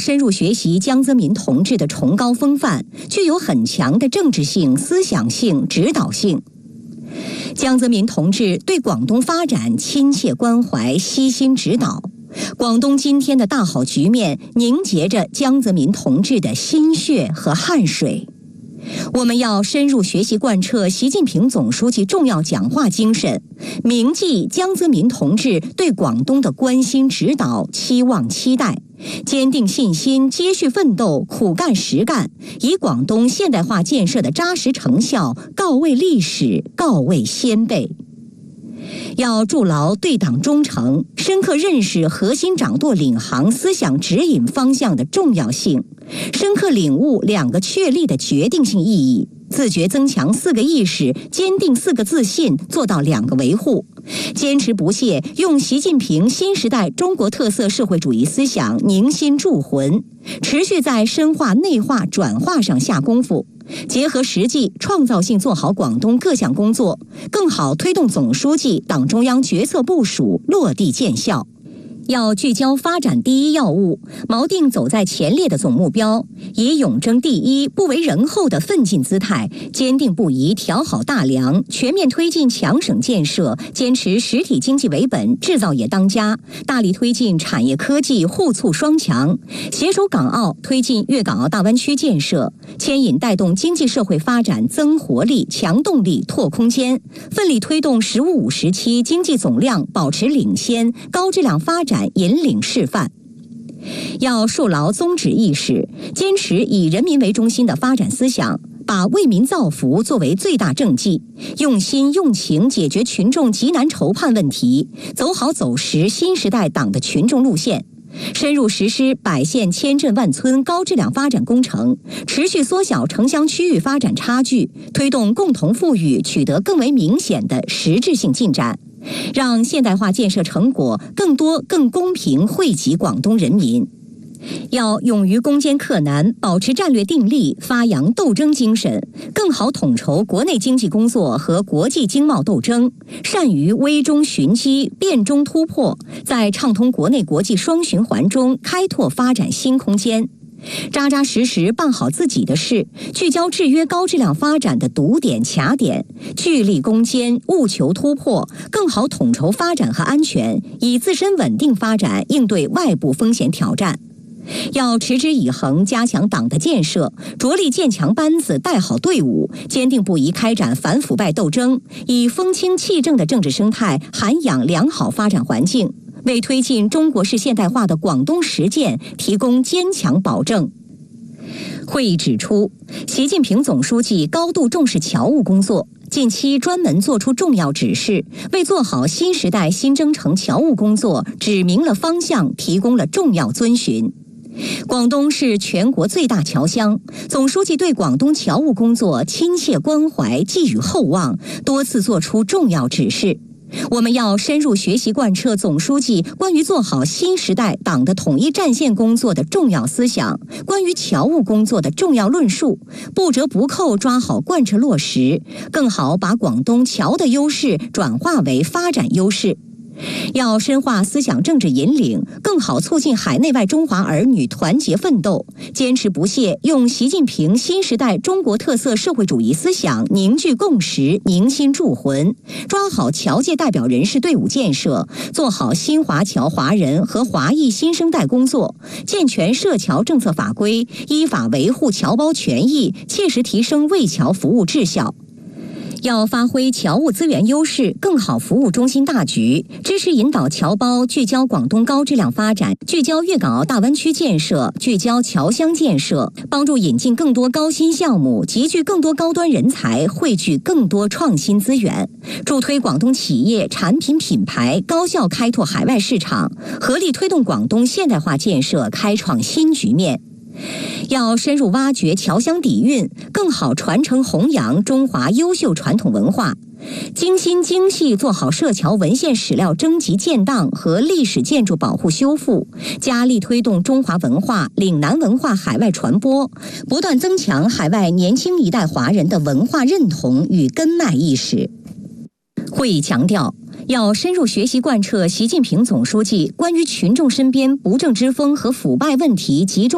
深入学习江泽民同志的崇高风范，具有很强的政治性、思想性、指导性。江泽民同志对广东发展亲切关怀、悉心指导，广东今天的大好局面凝结着江泽民同志的心血和汗水。我们要深入学习贯彻习近平总书记重要讲话精神，铭记江泽民同志对广东的关心指导、期望期待，坚定信心，接续奋斗，苦干实干，以广东现代化建设的扎实成效告慰历史，告慰先辈。要筑牢对党忠诚，深刻认识核心掌舵领航思想指引方向的重要性，深刻领悟2个确立的决定性意义，自觉增强4个意识，坚定4个自信，做到2个维护，坚持不懈用习近平新时代中国特色社会主义思想凝心铸魂，持续在深化、内化、转化上下功夫，结合实际创造性做好广东各项工作，更好推动总书记、党中央决策部署落地见效。要聚焦发展第一要务，锚定走在前列的总目标，以永争第一、不为人后的奋进姿态，坚定不移调好大梁，全面推进强省建设，坚持实体经济为本，制造业当家，大力推进产业科技互促双强，携手港澳推进粤港澳大湾区建设，牵引带动经济社会发展增活力、强动力、拓空间，奋力推动“十五五”时期经济总量保持领先、高质量发展引领示范。要树牢宗旨意识，坚持以人民为中心的发展思想，把为民造福作为最大政绩，用心用情解决群众急难愁盼问题，走好走实新时代党的群众路线，深入实施100县千镇万村高质量发展工程，持续缩小城乡区域发展差距，推动共同富裕取得更为明显的实质性进展，让现代化建设成果更多、更公平惠及广东人民。要勇于攻坚克难，保持战略定力，发扬斗争精神，更好统筹国内经济工作和国际经贸斗争，善于危中寻机、变中突破，在畅通国内国际双循环中开拓发展新空间。扎扎实实办好自己的事，聚焦制约高质量发展的堵点卡点，聚力攻坚，务求突破，更好统筹发展和安全，以自身稳定发展应对外部风险挑战。要持之以恒加强党的建设，着力建强班子，带好队伍，坚定不移开展反腐败斗争，以风清气正的政治生态涵养良好发展环境，为推进中国式现代化的广东实践提供坚强保证。会议指出，习近平总书记高度重视侨务工作，近期专门作出重要指示，为做好新时代新征程侨务工作指明了方向，提供了重要遵循。广东是全国最大侨乡，总书记对广东侨务工作亲切关怀，寄予厚望，多次作出重要指示。我们要深入学习贯彻总书记关于做好新时代党的统一战线工作的重要思想，关于侨务工作的重要论述，不折不扣抓好贯彻落实，更好把广东侨的优势转化为发展优势。要深化思想政治引领，更好促进海内外中华儿女团结奋斗，坚持不懈用习近平新时代中国特色社会主义思想凝聚共识、凝心铸魂，抓好侨界代表人士队伍建设，做好新华侨华人和华裔新生代工作，健全涉侨政策法规，依法维护侨胞权益，切实提升为侨服务质效。要发挥侨务资源优势，更好服务中心大局，支持引导侨胞聚焦广东高质量发展，聚焦粤港澳大湾区建设，聚焦侨乡建设，帮助引进更多高新项目，集聚更多高端人才，汇聚更多创新资源，助推广东企业产品品牌高效开拓海外市场，合力推动广东现代化建设开创新局面。要深入挖掘侨乡底蕴，更好传承弘扬中华优秀传统文化，精心精细做好涉侨文献史料征集建档和历史建筑保护修复，加力推动中华文化、岭南文化海外传播，不断增强海外年轻一代华人的文化认同与根脉意识。会议强调，要深入学习贯彻习近平总书记关于群众身边不正之风和腐败问题集中